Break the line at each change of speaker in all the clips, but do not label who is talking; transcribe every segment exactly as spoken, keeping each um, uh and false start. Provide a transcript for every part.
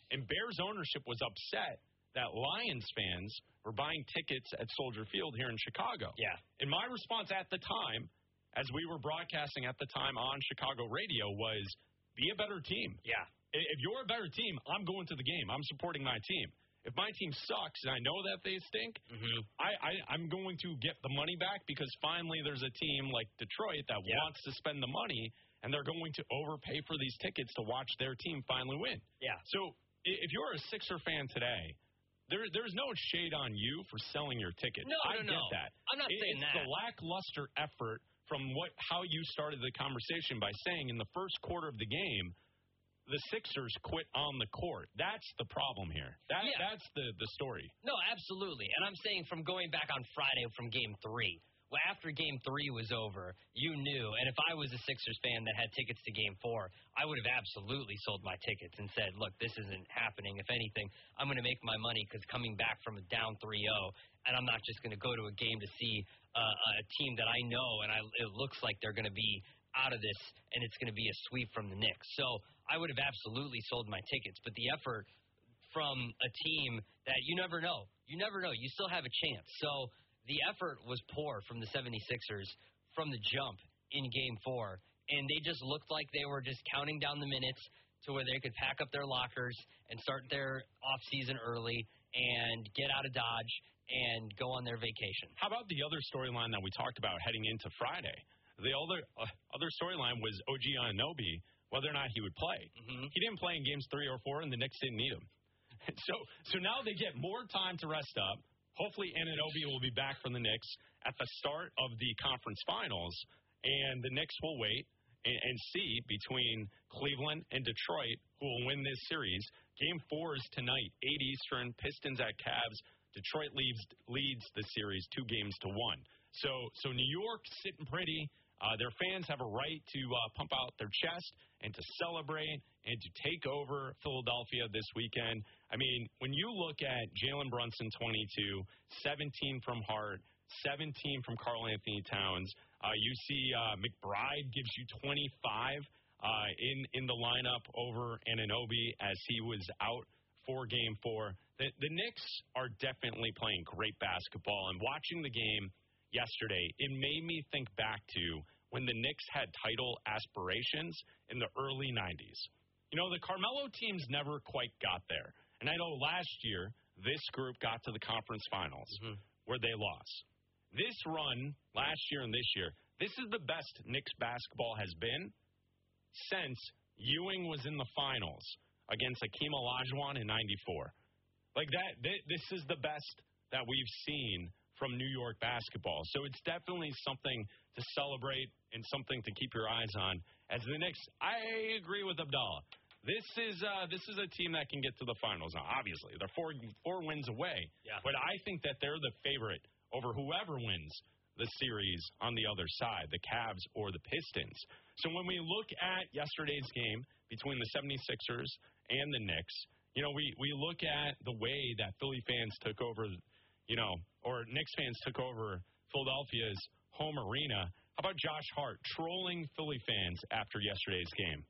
And Bears ownership was upset that Lions fans were buying tickets at Soldier Field here in Chicago.
Yeah.
And my response at the time, as we were broadcasting at the time on Chicago radio, was be a better team.
Yeah.
If you're a better team, I'm going to the game. I'm supporting my team. If my team sucks and I know that they stink,
mm-hmm.
I, I, I'm going to get the money back because finally there's a team like Detroit that
yeah.
wants to spend the money, and they're going to overpay for these tickets to watch their team finally win.
Yeah.
So if you're a Sixer fan today, there there's no shade on you for selling your tickets.
No,
I
no,
get
no.
that.
I'm not
it,
saying
it's
that.
It's the lackluster effort from what how you started the conversation by saying in the first quarter of the game, the Sixers quit on the court. That's the problem here. That,
yeah.
That's the, the story.
No, absolutely. And I'm saying from going back on Friday from Game three, well, after Game three was over, you knew, and if I was a Sixers fan that had tickets to Game four, I would have absolutely sold my tickets and said, look, this isn't happening. If anything, I'm going to make my money because coming back from a down three oh, and I'm not just going to go to a game to see uh, a team that I know and I, it looks like they're going to be out of this, and it's going to be a sweep from the Knicks. So I would have absolutely sold my tickets, but the effort from a team that you never know. You never know. You still have a chance. So the effort was poor from the seventy-sixers from the jump in Game four, and they just looked like they were just counting down the minutes to where they could pack up their lockers and start their off-season early and get out of Dodge and go on their vacation.
How about the other storyline that we talked about heading into Friday? The other uh, other storyline was O G Anunoby, whether or not he would play.
Mm-hmm.
He didn't play in games three or four, and the Knicks didn't need him. So, so now they get more time to rest up. Hopefully, Anunoby will be back from the Knicks at the start of the conference finals, and the Knicks will wait and, and see between Cleveland and Detroit who will win this series. Game four is tonight, eight Eastern, Pistons at Cavs. Detroit leads leads the series two games to one. So, so New York sitting pretty. Uh, their fans have a right to uh, pump out their chest and to celebrate and to take over Philadelphia this weekend. I mean, when you look at Jalen Brunson, twenty-two, seventeen from Hart, seventeen from Karl Anthony Towns, uh, you see uh, McBride gives you twenty-five uh, in, in the lineup over Anunoby as he was out for Game four. The, the Knicks are definitely playing great basketball, and watching the game yesterday, it made me think back to when the Knicks had title aspirations in the early nineties. You know, the Carmelo teams never quite got there. And I know last year, this group got to the conference finals
mm-hmm.
where they lost. This run, last year and this year, this is the best Knicks basketball has been since Ewing was in the finals against Hakeem Olajuwon in ninety-four. Like that, th- this is the best that we've seen from New York basketball. So it's definitely something to celebrate and something to keep your eyes on. As the Knicks, I agree with Abdallah. This is uh, this is a team that can get to the finals. Now, obviously, they're four four wins away.
Yeah.
But I think that they're the favorite over whoever wins the series on the other side, the Cavs or the Pistons. So when we look at yesterday's game between the seventy-sixers and the Knicks, you know, we, we look at the way that Philly fans took over, you know, or Knicks fans took over Philadelphia's home arena. How about Josh Hart trolling Philly fans after yesterday's game?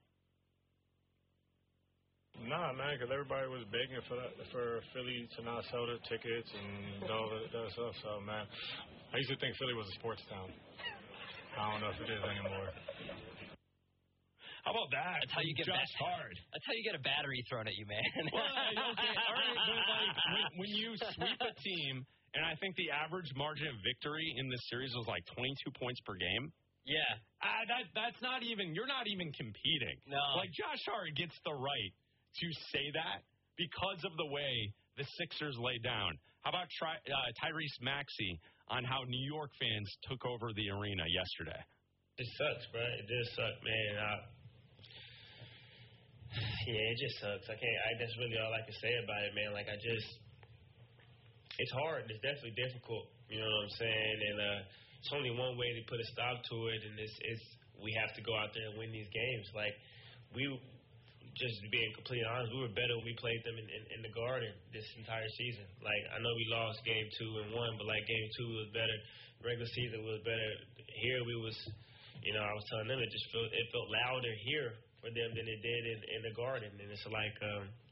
Nah, man, because everybody was begging for that, for Philly to not sell their tickets and all that, that stuff. So, man, I used to think Philly was a sports town. I don't know if it is anymore.
How about that?
That's how you get
Josh
ba-
Hart.
That's how you get a battery thrown at you, man.
Well, okay, all right, but like when, when you sweep a team, and I think the average margin of victory in this series was like twenty-two points per game.
Yeah.
Uh, that that's not even. You're not even competing.
No.
Like Josh Hart gets the right to say that because of the way the Sixers laid down. How about Tri- uh, Tyrese Maxey on how New York fans took over the arena yesterday?
It sucks, bro. It just sucks, man. I, yeah, it just sucks. I can't. I, that's really all I can say about it, man. Like I just, it's hard. It's definitely difficult. You know what I'm saying? And uh, it's only one way to put a stop to it, and it's, it's we have to go out there and win these games. Like we. Just being completely honest, we were better when we played them in, in, in the Garden this entire season. Like, I know we lost game two and one, but, like, game two was better. Regular season was better. Here we was, you know, I was telling them it just felt, it felt louder here for them than it did in, in the Garden. And it's like, um,